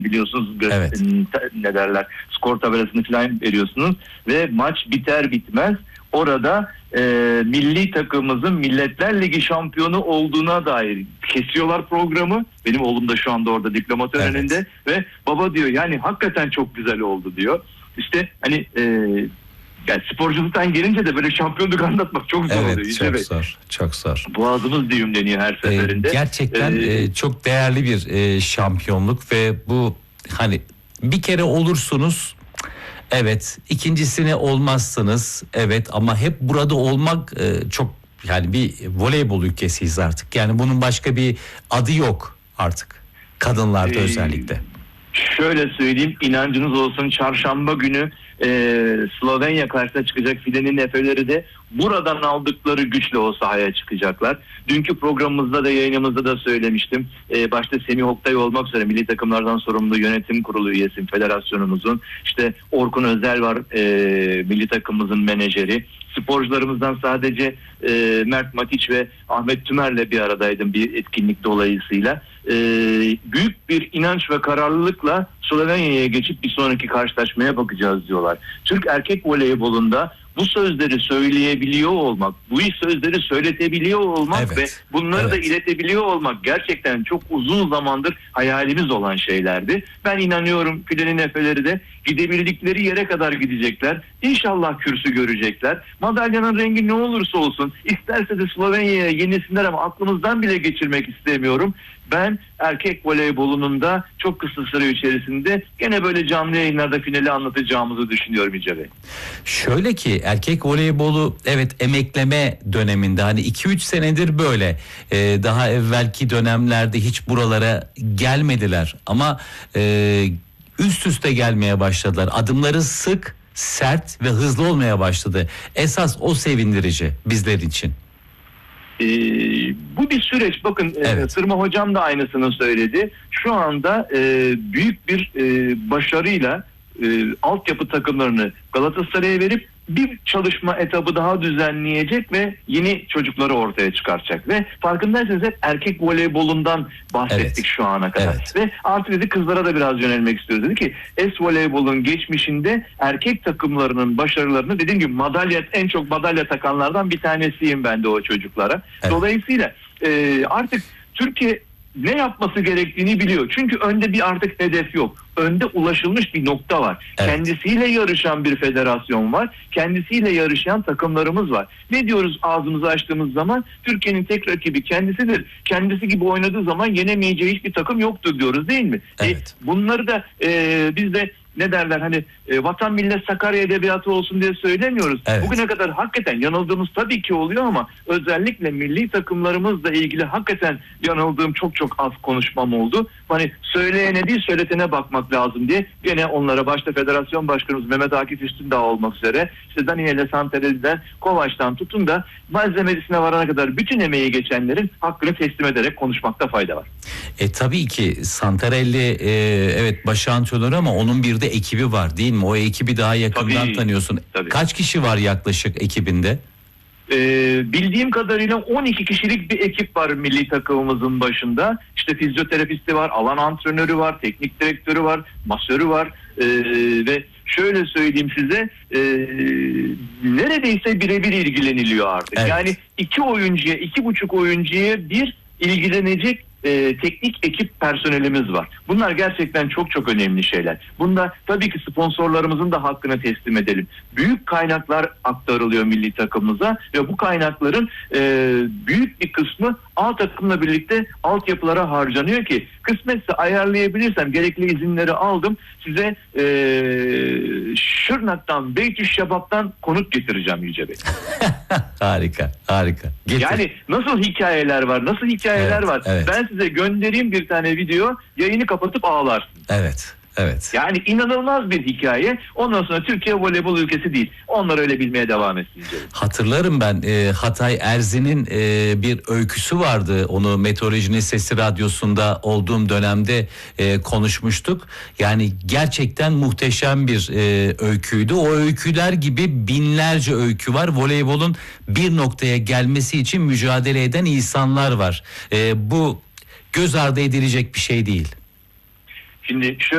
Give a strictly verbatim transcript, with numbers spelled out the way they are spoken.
biliyorsunuz, Evet. ne derler, skor tabelasını falan veriyorsunuz ve maç biter bitmez orada e, milli takımımızın Milletler Ligi şampiyonu olduğuna dair kesiyorlar programı. Benim oğlum da şu anda orada diploma töreninde, evet. Ve baba diyor yani hakikaten çok güzel oldu diyor. İşte hani e, yani sporculuktan gelince de böyle şampiyonluk anlatmak çok zor evet, oluyor. Çok İşte zor, çok zor. Boğazımız düğümleniyor her seferinde. Ee, gerçekten ee, e, çok değerli bir e, şampiyonluk ve bu hani bir kere olursunuz, evet, ikincisine olmazsınız, evet, ama hep burada olmak e, çok, yani bir voleybol ülkesiyiz artık. Yani bunun başka bir adı yok artık, kadınlarda ee, özellikle. Şöyle söyleyeyim, inancınız olsun, çarşamba günü e, Slovenya karşısına çıkacak filenin efeleri de buradan aldıkları güçle o sahaya çıkacaklar. Dünkü programımızda da, yayınımızda da söylemiştim. E, başta Semih Oktay olmak üzere milli takımlardan sorumlu yönetim kurulu üyesi federasyonumuzun, işte Orkun Özel var, e, milli takımımızın menajeri. Sporcularımızdan sadece e, Mert Matić ve Ahmet Tümer'le bir aradaydım bir etkinlik dolayısıyla. E, büyük bir inanç ve kararlılıkla Slovenya'ya geçip bir sonraki karşılaşmaya bakacağız diyorlar. Türk erkek voleybolunda bu sözleri söyleyebiliyor olmak, bu sözleri söyletebiliyor olmak, evet, ve bunları evet. da iletebiliyor olmak gerçekten çok uzun zamandır hayalimiz olan şeylerdi. Ben inanıyorum filenin efeleri de gidebildikleri yere kadar gidecekler. İnşallah kürsü görecekler. Madalyanın rengi ne olursa olsun, isterse de Slovenya'ya yenilsinler ama aklımızdan bile geçirmek istemiyorum. Ben erkek voleybolunun da çok kısa süre içerisinde gene böyle canlı yayınlarda finali anlatacağımızı düşünüyorum İce Bey. Şöyle ki, erkek voleybolu evet emekleme döneminde, hani iki üç senedir böyle, ee, daha evvelki dönemlerde hiç buralara gelmediler ama e, üst üste gelmeye başladılar. Adımları sık, sert ve hızlı olmaya başladı. Esas o sevindirici bizler için. Ee, bu bir süreç. Bakın, evet. e, Sırma hocam da aynısını söyledi. Şu anda e, büyük bir e, başarıyla e, altyapı takımlarını Galatasaray'a verip bir çalışma etabı daha düzenleyecek ve yeni çocukları ortaya çıkartacak. Ve farkındaysanız hep erkek voleybolundan bahsettik, evet. şu ana kadar. Evet. Ve artık dedi kızlara da biraz yönelmek istiyoruz. Dedi ki es-voleybolun geçmişinde erkek takımlarının başarılarını, dediğim gibi madalya, en çok madalya takanlardan bir tanesiyim ben de o çocuklara. Evet. Dolayısıyla e, artık Türkiye ne yapması gerektiğini biliyor. Çünkü önde bir artık hedef yok. Önde ulaşılmış bir nokta var. Evet. Kendisiyle yarışan bir federasyon var. Kendisiyle yarışan takımlarımız var. Ne diyoruz ağzımızı açtığımız zaman? Türkiye'nin tek rakibi kendisidir. Kendisi gibi oynadığı zaman yenemeyeceği hiçbir takım yoktur diyoruz, değil mi? Evet. E, bunları da e, biz de ne derler, hani e, vatan millet Sakarya edebiyatı olsun diye söylemiyoruz. Evet. Bugüne kadar hakikaten yanıldığımız tabii ki oluyor ama özellikle milli takımlarımızla ilgili hakikaten yanıldığım çok çok az konuşmam oldu. Hani söyleyene değil söyletene bakmak lazım diye gene onlara, başta Federasyon Başkanımız Mehmet Akif Üstündağ olmak üzere, işte Daniele Santarelli'den, Kovaç'tan tutun da malzemesine varana kadar bütün emeği geçenlerin hakkını teslim ederek konuşmakta fayda var. E tabii ki Santarelli e, evet baş antrenör ama onun bir de ekibi var, değil mi? O ekibi daha yakından tabii, tanıyorsun. Tabii. Kaç kişi var yaklaşık ekibinde? Ee, bildiğim kadarıyla on iki kişilik bir ekip var milli takımımızın başında. İşte fizyoterapisti var, alan antrenörü var, teknik direktörü var, masörü var ee, ve şöyle söyleyeyim size, e, neredeyse birebir ilgileniliyor artık. Evet. Yani iki oyuncuya, iki buçuk oyuncuya bir ilgilenecek E, teknik ekip personelimiz var. Bunlar gerçekten çok çok önemli şeyler. Bunda tabii ki sponsorlarımızın da hakkını teslim edelim. Büyük kaynaklar aktarılıyor milli takımımıza ve bu kaynakların e, büyük bir kısmı A takımla birlikte altyapılara harcanıyor ki kısmetse ayarlayabilirsem, gerekli izinleri aldım. Size e, Şırnak'tan, Beytüşşebap'tan konuk getireceğim Yüce Bey. Harika, harika. Getir. Yani nasıl hikayeler var, nasıl hikayeler evet, var. Evet. Ben size göndereyim bir tane video, yayını kapatıp ağlarsın. Evet. Evet. Yani inanılmaz bir hikaye. Ondan sonra Türkiye voleybol ülkesi değil. Onlar öyle bilmeye devam etsin. Hatırlarım ben e, Hatay Erzin'in e, bir öyküsü vardı. Onu Meteorolojinin Sesi Radyosu'nda olduğum dönemde e, konuşmuştuk. Yani gerçekten muhteşem bir e, öyküydü. O öyküler gibi binlerce öykü var. Voleybolun bir noktaya gelmesi için mücadele eden insanlar var. E, bu göz ardı edilecek bir şey değil. Şimdi şöyle